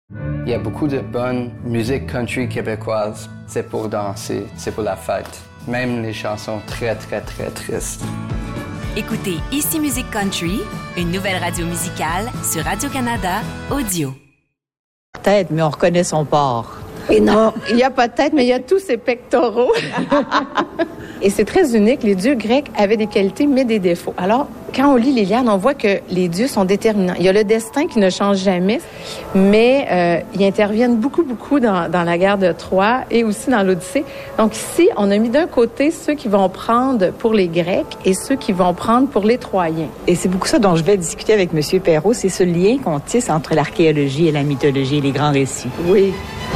Il y a beaucoup de bonne musique country québécoise. C'est pour danser, c'est pour la fête. Même les chansons très, très, très tristes. Écoutez Ici Musique Country, une nouvelle radio musicale sur Radio-Canada Audio. Tête, mais on reconnaît son porc. Et non, il n'y a pas de tête, mais il y a tous ses pectoraux. Et c'est très unique. Les dieux grecs avaient des qualités, mais des défauts. Alors, quand on lit l'Iliade, on voit que les dieux sont déterminants. Il y a le destin qui ne change jamais, mais ils interviennent beaucoup dans la guerre de Troie et aussi dans l'Odyssée. Donc ici, on a mis d'un côté ceux qui vont prendre pour les Grecs et ceux qui vont prendre pour les Troyens. Et c'est beaucoup ça dont je vais discuter avec M. Perrault. C'est ce lien qu'on tisse entre l'archéologie et la mythologie et les grands récits. Oui.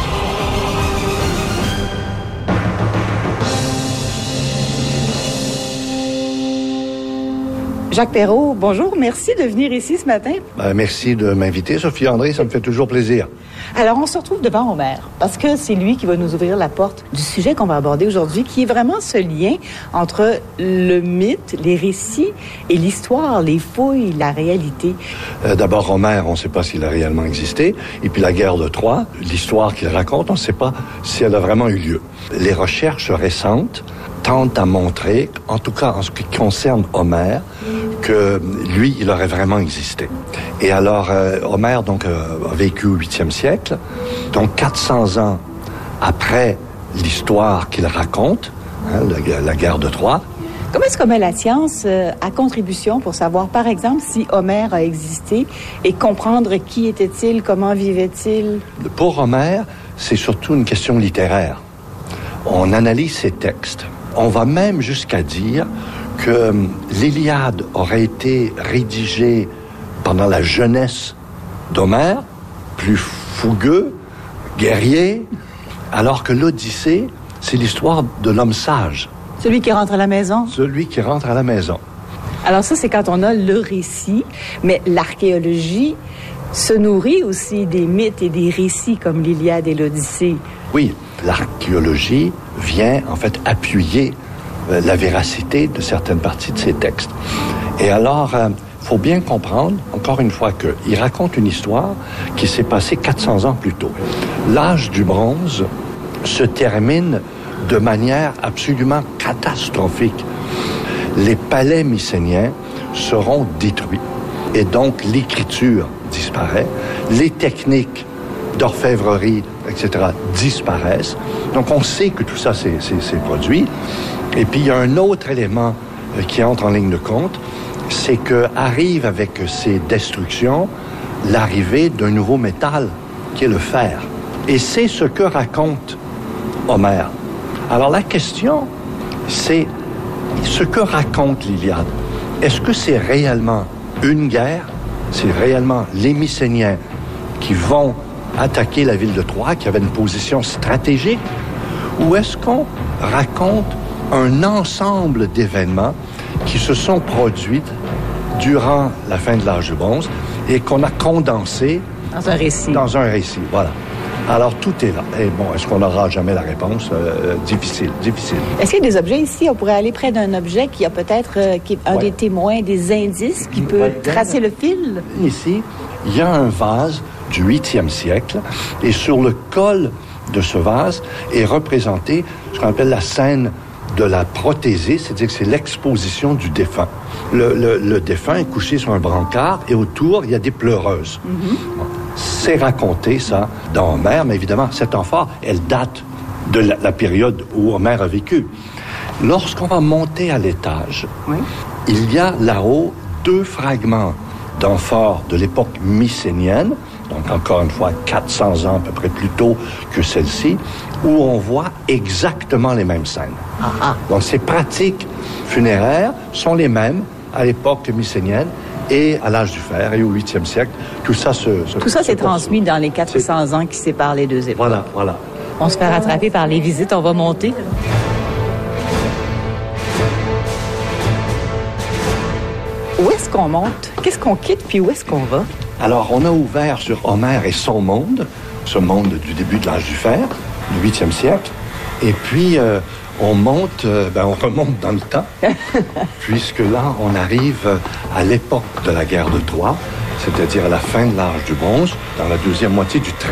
Jacques Perrault, bonjour. Merci de venir ici ce matin. Merci de m'inviter, Sophie André. Ça me fait toujours plaisir. Alors, on se retrouve devant Homère, parce que c'est lui qui va nous ouvrir la porte du sujet qu'on va aborder aujourd'hui, qui est vraiment ce lien entre le mythe, les récits et l'histoire, les fouilles, la réalité. D'abord, Homère, on ne sait pas s'il a réellement existé. Et puis la guerre de Troie, l'histoire qu'il raconte, on ne sait pas si elle a vraiment eu lieu. Les recherches récentes tentent à montrer, en tout cas en ce qui concerne Homère, que lui, il aurait vraiment existé. Et alors, Homère donc, a vécu au 8e siècle, donc 400 ans après l'histoire qu'il raconte, la guerre de Troie. Comment est-ce qu'on met la science à contribution pour savoir, par exemple, si Homère a existé et comprendre qui était-il, comment vivait-il? Pour Homère, c'est surtout une question littéraire. On analyse ses textes. On va même jusqu'à dire que l'Iliade aurait été rédigée pendant la jeunesse d'Homère, plus fougueux, guerrier, alors que l'Odyssée, c'est l'histoire de l'homme sage. Celui qui rentre à la maison? Celui qui rentre à la maison. Alors ça, c'est quand on a le récit, mais l'archéologie se nourrit aussi des mythes et des récits comme l'Iliade et l'Odyssée. Oui, l'archéologie vient en fait appuyer la véracité de certaines parties de ces textes. Et alors, faut bien comprendre, encore une fois, qu'il raconte une histoire qui s'est passée 400 ans plus tôt. L'âge du bronze se termine de manière absolument catastrophique. Les palais mycéniens seront détruits. Et donc, l'écriture disparaît. Les techniques d'orfèvrerie, etc., disparaissent. Donc, on sait que tout ça s'est produit. Et puis, il y a un autre élément qui entre en ligne de compte, c'est qu'arrive avec ces destructions l'arrivée d'un nouveau métal, qui est le fer. Et c'est ce que raconte Homère. Alors, la question, c'est ce que raconte l'Iliade. Est-ce que c'est réellement une guerre? C'est réellement les Mycéniens qui vont attaquer la ville de Troie, qui avait une position stratégique? Ou est-ce qu'on raconte un ensemble d'événements qui se sont produits durant la fin de l'âge du bronze et qu'on a condensé dans un récit. Dans un récit, voilà. Alors, tout est là. Et bon, est-ce qu'on n'aura jamais la réponse? Difficile. Est-ce qu'il y a des objets ici? On pourrait aller près d'un objet qui a peut-être un des témoins, des indices qui peut tracer le fil? Ici, il y a un vase du 8e siècle et sur le col de ce vase est représentée ce qu'on appelle la scène de la protésée, c'est-à-dire que c'est l'exposition du défunt. Le défunt est couché sur un brancard et autour, il y a des pleureuses. Mm-hmm. C'est raconté, ça, dans Homère, mais évidemment, cette amphore, elle date de la période où Homère a vécu. Lorsqu'on va monter à l'étage, il y a là-haut 2 fragments d'amphores de l'époque mycénienne, donc encore une fois 400 ans à peu près plus tôt que celle-ci, où on voit exactement les mêmes scènes. Donc ces pratiques funéraires sont les mêmes à l'époque mycénienne et à l'âge du fer et au 8e siècle. Tout ça s'est transmis dans les 400 ans qui séparent les deux époques. Voilà. On se fait rattraper par les visites, on va monter. Où est-ce qu'on monte? Qu'est-ce qu'on quitte, puis où est-ce qu'on va? Alors, on a ouvert sur Homère et son monde, ce monde du début de l'âge du fer, du 8e siècle. Et puis, on monte, on remonte dans le temps, puisque là, on arrive à l'époque de la guerre de Troie, c'est-à-dire à la fin de l'âge du bronze, dans la deuxième moitié du